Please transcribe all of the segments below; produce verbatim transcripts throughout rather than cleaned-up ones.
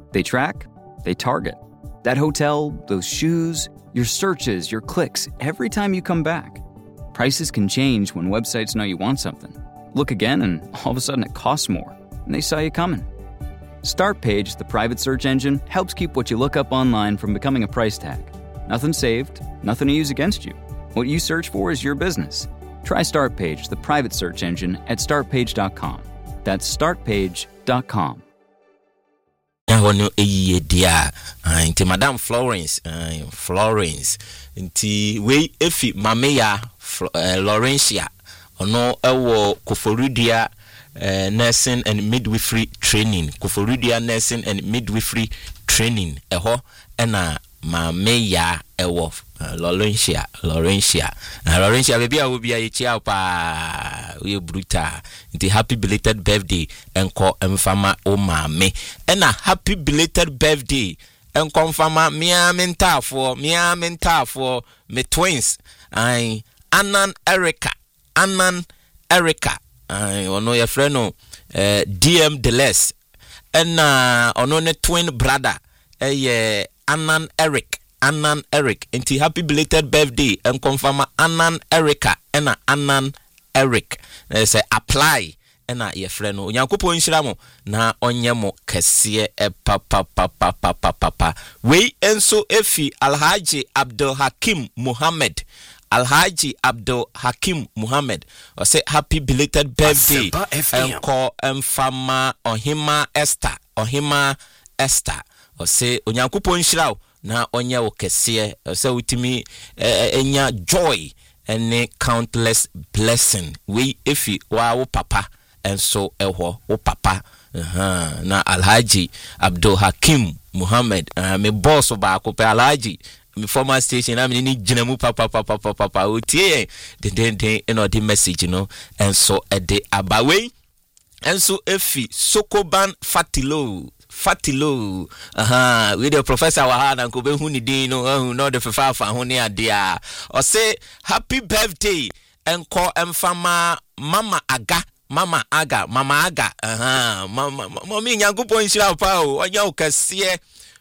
They track, they target. That hotel, those shoes, your searches, your clicks, every time you come back. Prices can change when websites know you want something. Look again and all of a sudden it costs more, and they saw you coming. Startpage, the private search engine, helps keep what you look up online from becoming a price tag. Nothing saved, nothing to use against you. What you search for is your business. Try Startpage, the private search engine, at start page dot com. That's start page dot com. Ono eyi dia nti Madam Florence uh, Florence nti we efi mameya uh, Laurentia ono ewo Koforidua uh, nursing and midwifery training Koforidua nursing and midwifery training eho ena mameya ewo uh, Laurentia Laurentia uh, Laurentia baby a obi a chia pa we bruta nti happy belated birthday enko emfama o mame ena happy belated birthday enko emfama mia mentafo mia mentafo me twins ai Anan Erica Anan Erica ai ono ye friend no eh, D M Deles ena ono ne twin brother eh Anan Eric Anan Eric nti happy belated birthday enko emfama Anan Erica ena Anan Eric they say apply ena ye friend no onyankopon nhira mo na onye mo kese e papa papa papa papa we enso efi Alhaji Abdul Hakim Muhammad Alhaji Abdul Hakim Muhammad o say happy belated birthday enko emfama Ohima Esther Ohima Esther o say onyankopon nhira na onye wo kese o say utimi enya joy any countless blessing we ifi wa wo papa enso eho wo papa uh-huh. Na Alhaji Abdul Hakim Muhammad uh, me boss ba ko pe Alhaji me former station na me ni ginamu papa papa papa papa otie den den den eno the message no enso e de abawe enso efi Sokoban Fatilo Fatilo aha we the professor wa ha na ko be hu ni din no no the fafa ho ne ade a o say happy birthday enko emfama mama aga mama aga mama aga aha mama mama nyankopon hira pa o onya o kase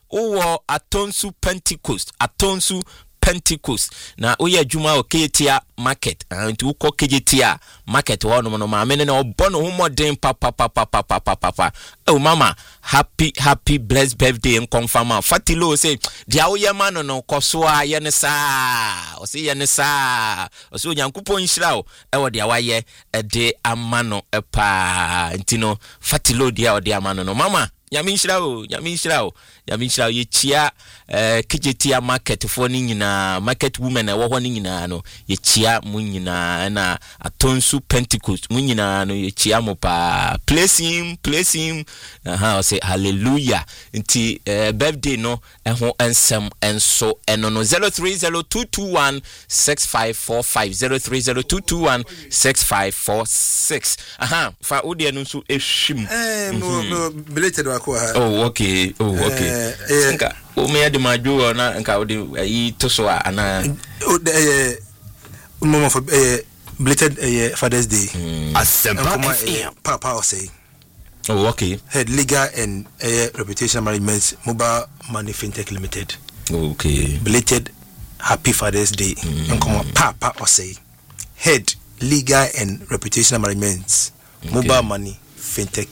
o Atonsu Pentecost Atonsu Pentecost na oya adwuma o Ketia market and u ko Ketia market wo no no ma me ne obo no humodin papa papa papa papa oh mama happy happy blessed birthday and confirm Fatilo say dia oya ma no no koso a ye ne sa o say ye ne sa o so nyankopon nhira o e wo dia waye e de amano e pa ntino Fatilo dia o de amano no mama nyame nhira o nyame nhira o nyame nhira ye chia eh Ketia market for ni nyina market women e wo ho ni nyina no ye chia mu nyina na Atonsu Pentecost mu nyina no ye chia mo pa place him place him aha say hallelujah nti uh, birthday no eho ensem enso eno no zero three zero two two one six five four five zero three zero two two one six five four six aha fa odi eno so ehwim eh no belated wa ko ha oh okay oh okay eh nka o me ade majo na nka odi yi to so ana eh mama for eh belated eh Father's Day Asempa papa o say oh okay head legal and uh, reputation management mobile money fintech limited okay belated happy Father's Day mm. and come on papa or say head legal and reputation management okay. Mobile money fintech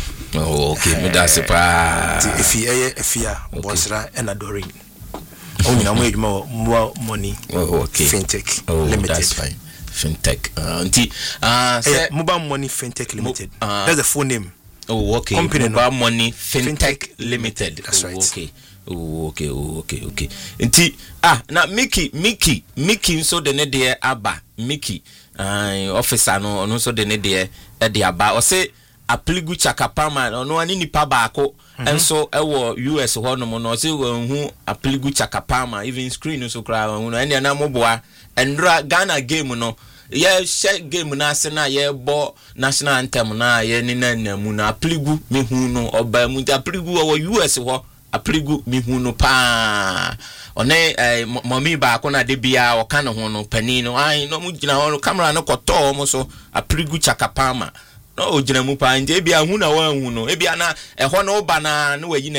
oh okay me that's pa if you if you bosra and adoring only na mo mobile money oh okay fintech oh, limited that's fine fintech uh anti uh say mobile money fintech limited mo, uh, that's the full name. Oh, okay. Company Mobile no? Money Fintech, Fintech Limited. That's oh, right. Okay. Oh, okay. Oh, okay. Okay. Nti ah na Mickey Mickey Mickey so de ne de aba Mickey uh, officer no no so de ne de e de aba o say Apligu Chakapama no ani nipa baako enso ewo U S ho no mo no say hu Apligu Chakapama even screen so kra hu no ene na moboa endra Ghana game no ye share game na ase na ye bo national anthem na ye ni na namu na Apligu me hu no oba mu Apligu wo U S ho Apligu me hu no pa one eh mommy ba ko na de bia o ka no ho no pani no ai no mu gina ho no camera no koto mo so Apligu Chakapama no o gina mu pa nje bia hu na wa hu no e bia na e ho no ba na no wayi